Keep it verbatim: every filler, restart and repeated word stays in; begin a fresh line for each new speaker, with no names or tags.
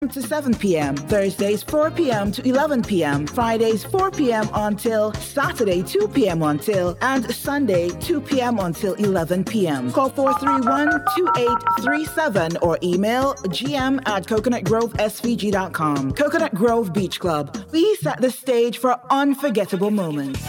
to seven p.m. Thursdays four p.m. to eleven p.m. Fridays four p.m. until Saturday two p.m. until and Sunday two p.m. until eleven p.m. Call four three one, two eight three seven or email gm at coconut grove s v g dot com. Coconut Grove Beach Club. We set the stage for unforgettable moments.